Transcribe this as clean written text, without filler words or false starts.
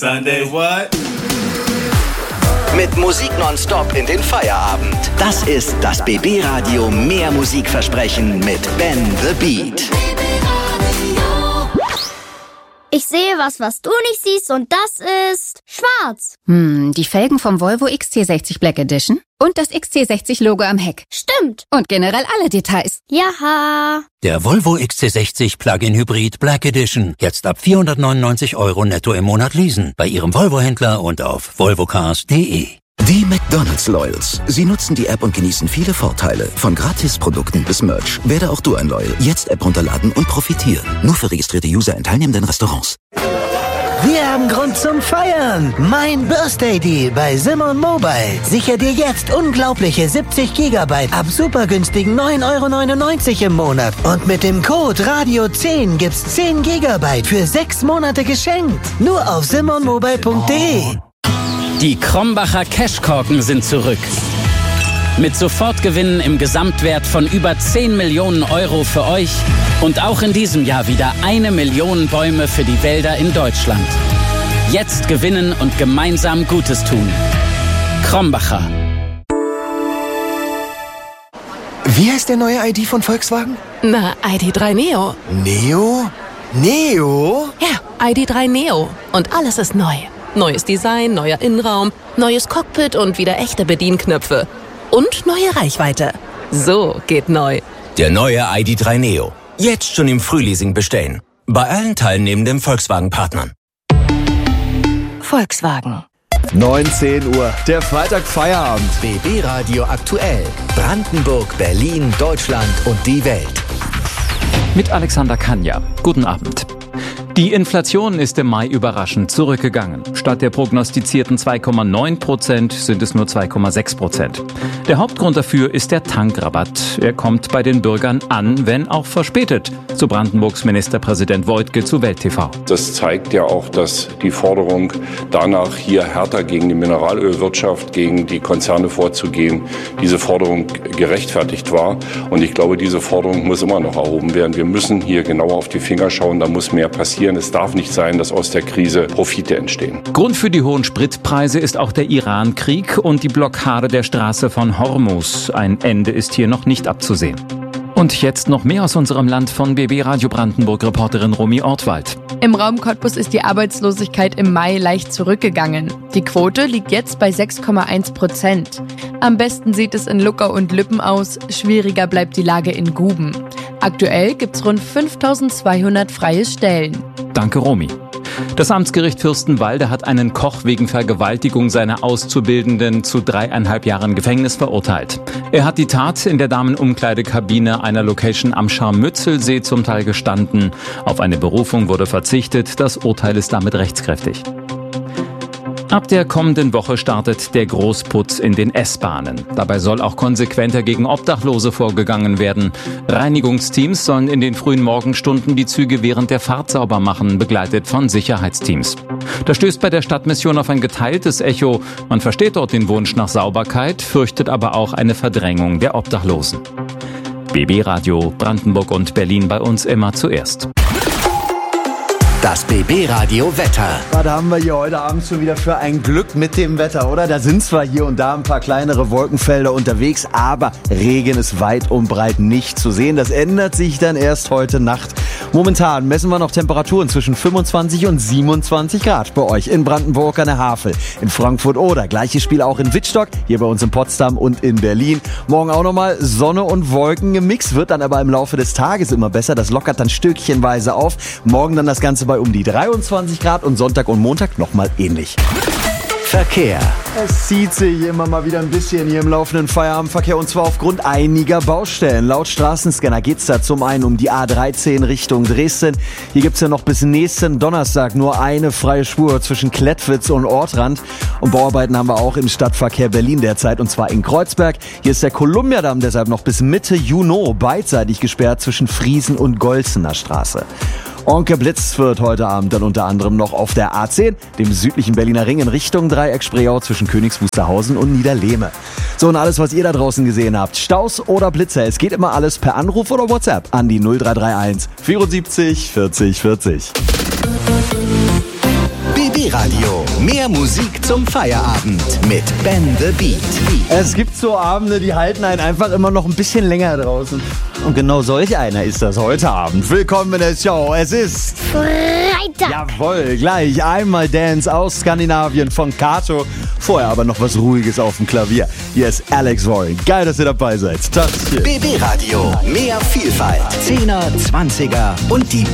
Sunday what? Mit Musik nonstop in den Feierabend. Das ist das BB-Radio Mehr Musikversprechen mit Ben the Beat. Ich sehe was du nicht siehst und das ist schwarz. Die Felgen vom Volvo XC60 Black Edition und das XC60-Logo am Heck. Stimmt. Und generell alle Details. Jaha. Der Volvo XC60 Plug-in Hybrid Black Edition. Jetzt ab 499 € netto im Monat leasen. Bei Ihrem Volvo-Händler und auf volvocars.de. Die McDonald's Loyals. Sie nutzen die App und genießen viele Vorteile. Von Gratisprodukten bis Merch. Werde auch du ein Loyal. Jetzt App runterladen und profitieren. Nur für registrierte User in teilnehmenden Restaurants. Wir haben Grund zum Feiern. Mein Birthday Deal bei Simon Mobile. Sicher dir jetzt unglaubliche 70 GB ab super günstigen 9,99 € im Monat. Und mit dem Code Radio10 gibt's 10 GB für 6 Monate geschenkt. Nur auf simonmobile.de. Die Krombacher Cashkorken sind zurück. Mit Sofortgewinnen im Gesamtwert von über 10 Millionen € für euch und auch in diesem Jahr wieder 1 Million Bäume für die Wälder in Deutschland. Jetzt gewinnen und gemeinsam Gutes tun. Krombacher. Wie heißt der neue ID von Volkswagen? Na, ID.3 Neo. Neo? Neo? Ja, ID.3 Neo. Und alles ist neu. Neues Design, neuer Innenraum, neues Cockpit und wieder echte Bedienknöpfe. Und neue Reichweite. So geht neu. Der neue ID.3 Neo. Jetzt schon im Frühleasing bestellen. Bei allen teilnehmenden Volkswagen-Partnern. Volkswagen. 19 Uhr, der Freitag-Feierabend. BB Radio aktuell. Brandenburg, Berlin, Deutschland und die Welt. Mit Alexander Kanja. Guten Abend. Die Inflation ist im Mai überraschend zurückgegangen. Statt der prognostizierten 2,9% sind es nur 2,6%. Der Hauptgrund dafür ist der Tankrabatt. Er kommt bei den Bürgern an, wenn auch verspätet, so Brandenburgs Ministerpräsident Woidke zu Welt TV. Das zeigt ja auch, dass die Forderung danach, hier härter gegen die Mineralölwirtschaft, gegen die Konzerne vorzugehen, diese Forderung gerechtfertigt war. Und ich glaube, diese Forderung muss immer noch erhoben werden. Wir müssen hier genauer auf die Finger schauen, da muss mehr passieren. Es darf nicht sein, dass aus der Krise Profite entstehen. Grund für die hohen Spritpreise ist auch der Iran-Krieg und die Blockade der Straße von Hormuz. Ein Ende ist hier noch nicht abzusehen. Und jetzt noch mehr aus unserem Land von BB Radio Brandenburg-Reporterin Romy Ortwald. Im Raum Cottbus ist die Arbeitslosigkeit im Mai leicht zurückgegangen. Die Quote liegt jetzt bei 6,1%. Am besten sieht es in Luckau und Lübben aus, schwieriger bleibt die Lage in Guben. Aktuell gibt's rund 5.200 freie Stellen. Danke, Romy. Das Amtsgericht Fürstenwalde hat einen Koch wegen Vergewaltigung seiner Auszubildenden zu 3,5 Jahren Gefängnis verurteilt. Er hat die Tat in der Damenumkleidekabine einer Location am Scharmützelsee zum Teil gestanden. Auf eine Berufung wurde verzichtet. Das Urteil ist damit rechtskräftig. Ab der kommenden Woche startet der Großputz in den S-Bahnen. Dabei soll auch konsequenter gegen Obdachlose vorgegangen werden. Reinigungsteams sollen in den frühen Morgenstunden die Züge während der Fahrt sauber machen, begleitet von Sicherheitsteams. Das stößt bei der Stadtmission auf ein geteiltes Echo. Man versteht dort den Wunsch nach Sauberkeit, fürchtet aber auch eine Verdrängung der Obdachlosen. BB Radio Brandenburg und Berlin bei uns immer zuerst. Das BB-Radio Wetter. Was haben wir hier heute Abend schon wieder für ein Glück mit dem Wetter, oder? Da sind zwar hier und da ein paar kleinere Wolkenfelder unterwegs, aber Regen ist weit und breit nicht zu sehen. Das ändert sich dann erst heute Nacht. Momentan messen wir noch Temperaturen zwischen 25 und 27 Grad bei euch in Brandenburg an der Havel, in Frankfurt oder gleiches Spiel auch in Wittstock, hier bei uns in Potsdam und in Berlin. Morgen auch nochmal Sonne und Wolken im Mix, wird dann aber im Laufe des Tages immer besser. Das lockert dann stückchenweise auf. Morgen dann das Ganze bei um die 23 Grad und Sonntag und Montag nochmal ähnlich. Verkehr. Es zieht sich immer mal wieder ein bisschen hier im laufenden Feierabendverkehr und zwar aufgrund einiger Baustellen. Laut Straßenscanner geht's da zum einen um die A13 Richtung Dresden. Hier gibt's ja noch bis nächsten Donnerstag nur eine freie Spur zwischen Klettwitz und Ortrand. Und Bauarbeiten haben wir auch im Stadtverkehr Berlin derzeit und zwar in Kreuzberg. Hier ist der Kolumbiadamm deshalb noch bis Mitte Juni beidseitig gesperrt zwischen Friesen und Golzener Straße. Onkel Blitz wird heute Abend dann unter anderem noch auf der A10, dem südlichen Berliner Ring in Richtung Dreieck-Spreeau zwischen Königs Wusterhausen und Niederlehme. So, und alles, was ihr da draußen gesehen habt, Staus oder Blitzer, es geht immer alles per Anruf oder WhatsApp an die 0331 74 40 40. BB-Radio. Mehr Musik zum Feierabend mit Ben the Beat. Es gibt so Abende, die halten einen einfach immer noch ein bisschen länger draußen. Und genau solch einer ist das heute Abend. Willkommen in der Show. Es ist Freitag. Jawohl, gleich einmal Dance aus Skandinavien von Kato. Vorher aber noch was Ruhiges auf dem Klavier. Hier ist Alex Warren. Geil, dass ihr dabei seid. BB-Radio. Mehr Vielfalt. 10er, 20er und die